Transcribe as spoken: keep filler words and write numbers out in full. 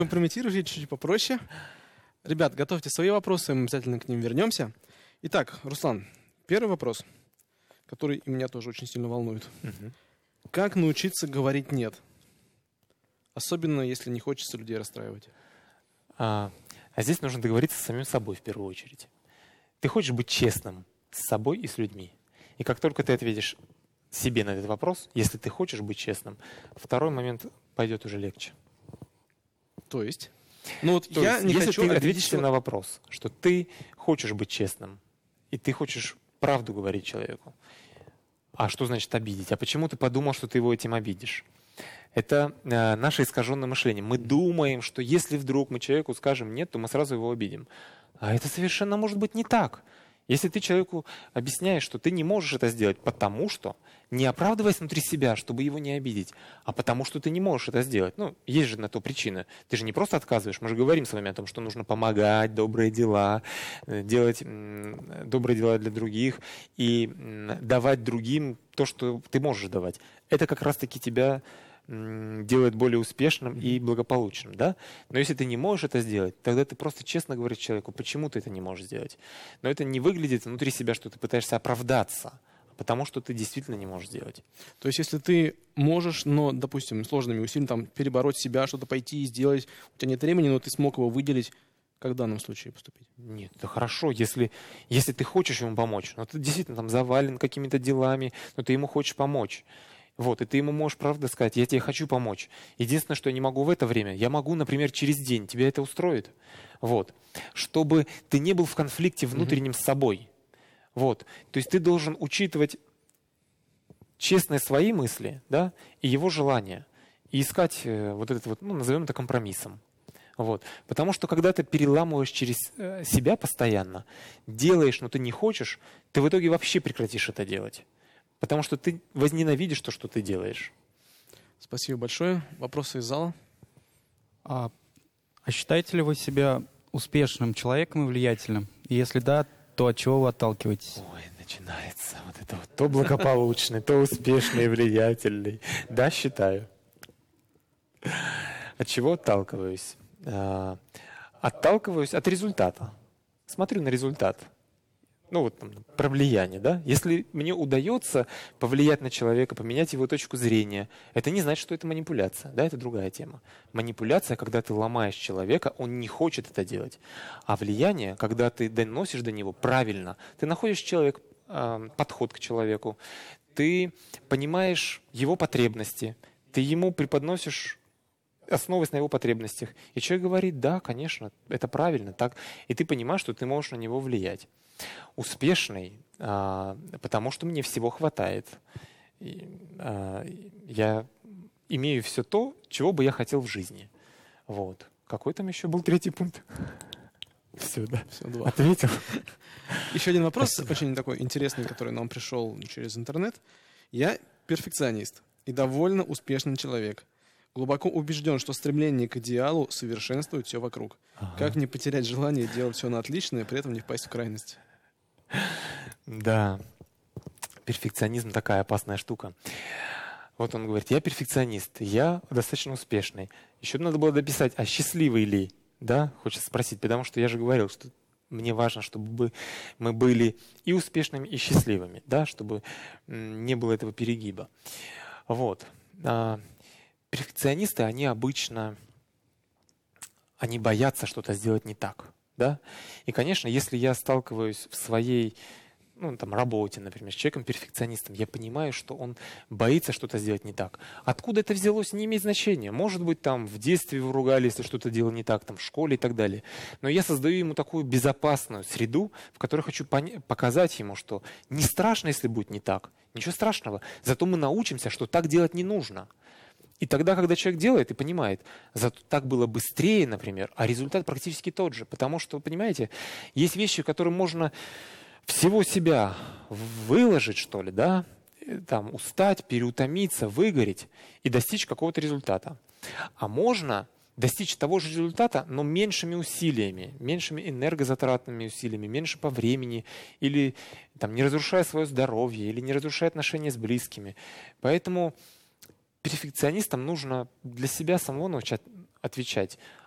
Компрометируйте чуть-чуть попроще. Ребят, готовьте свои вопросы, мы обязательно к ним вернемся. Итак, Руслан, первый вопрос, который и меня тоже очень сильно волнует. Угу. Как научиться говорить «нет»? Особенно, если не хочется людей расстраивать. А, а здесь нужно договориться с самим собой в первую очередь. Ты хочешь быть честным с собой и с людьми. И как только ты ответишь себе на этот вопрос, если ты хочешь быть честным, второй момент пойдет уже легче. То есть? Ну вот То я есть, не если хочу ты обидеть ответишь себе человека. на вопрос, что ты хочешь быть честным, и ты хочешь правду говорить человеку, а что значит обидеть? А почему ты подумал, что ты его этим обидишь? Это э, наше искаженное мышление. Мы думаем, что если вдруг мы человеку скажем «нет», то мы сразу его обидим. А это совершенно может быть не так. Если ты человеку объясняешь, что ты не можешь это сделать, потому что, не оправдываясь внутри себя, чтобы его не обидеть, а потому что ты не можешь это сделать. Ну, есть же на то причина. Ты же не просто отказываешь. Мы же говорим с вами о том, что нужно помогать, добрые дела, делать м, добрые дела для других и м, давать другим то, что ты можешь давать. Это как раз-таки тебя делает более успешным и благополучным, да? Но если ты не можешь это сделать, тогда ты просто честно говоришь человеку, почему ты это не можешь сделать. Но это не выглядит внутри себя, что ты пытаешься оправдаться, потому что ты действительно не можешь сделать. То есть если ты можешь, но, допустим, сложными усилиями там, перебороть себя, что-то пойти и сделать, у тебя нет времени, но ты смог его выделить, как в данном случае поступить? Нет, это хорошо, если, если ты хочешь ему помочь, но ты действительно там завален какими-то делами, но ты ему хочешь помочь. Вот, и ты ему можешь, правда, сказать, я тебе хочу помочь. Единственное, что я не могу в это время, я могу, например, через день. Тебя это устроит? Вот. Чтобы ты не был в конфликте внутреннем mm-hmm. с собой. Вот. То есть ты должен учитывать честные свои мысли, да, и его желания. И искать э, вот этот вот, ну, назовем это компромиссом. Вот. Потому что когда ты переламываешь через э, себя постоянно, делаешь, но ты не хочешь, ты в итоге вообще прекратишь это делать. Потому что ты возненавидишь то, что ты делаешь. Спасибо большое. Вопросы из зала? А, а считаете ли вы себя успешным человеком и влиятельным? И если да, то от чего вы отталкиваетесь? Ой, начинается вот это вот. То благополучный, то успешный и влиятельный. Да, считаю. От чего отталкиваюсь? А, отталкиваюсь от результата. Смотрю на результат. Ну вот там, про влияние, да? Если мне удается повлиять на человека, поменять его точку зрения, это не значит, что это манипуляция, да? Это другая тема. Манипуляция, когда ты ломаешь человека, он не хочет это делать. А влияние, когда ты доносишь до него правильно, ты находишь человек, э, подход к человеку, ты понимаешь его потребности, ты ему преподносишь, основываясь на его потребностях. И человек говорит, да, конечно, это правильно, так. И ты понимаешь, что ты можешь на него влиять. Успешный, а, потому что мне всего хватает. И, а, я имею все то, чего бы я хотел в жизни. Вот. Какой там еще был третий пункт? Все, да. Все, два. Ответил. Еще один вопрос, Спасибо. Очень такой интересный, который нам пришел через интернет. Я перфекционист и довольно успешный человек. Глубоко убежден, что стремление к идеалу совершенствует все вокруг. Ага. Как не потерять желание делать все на отлично и при этом не впасть в крайность? Да, перфекционизм такая опасная штука. Вот он говорит, я перфекционист, я достаточно успешный. Еще надо было дописать, а счастливый ли? Да, хочется спросить, потому что я же говорил, что мне важно, чтобы мы были и успешными, и счастливыми, да, чтобы не было этого перегиба. Вот. Перфекционисты, они обычно, они боятся что-то сделать не так, да. И, конечно, если я сталкиваюсь в своей, ну, там, работе, например, с человеком-перфекционистом, я понимаю, что он боится что-то сделать не так. Откуда это взялось, не имеет значения. Может быть, там, в детстве его ругали, если что-то делал не так, там, в школе и так далее. Но я создаю ему такую безопасную среду, в которой хочу поня- показать ему, что не страшно, если будет не так. Ничего страшного. Зато мы научимся, что так делать не нужно. И тогда, когда человек делает и понимает, зато так было быстрее, например, а результат практически тот же. Потому что, понимаете, есть вещи, которые можно всего себя выложить, что ли, да, там, устать, переутомиться, выгореть и достичь какого-то результата. А можно достичь того же результата, но меньшими усилиями, меньшими энергозатратными усилиями, меньше по времени, или там, не разрушая свое здоровье, или не разрушая отношения с близкими. Поэтому перфекционистам нужно для себя самого научать отвечать,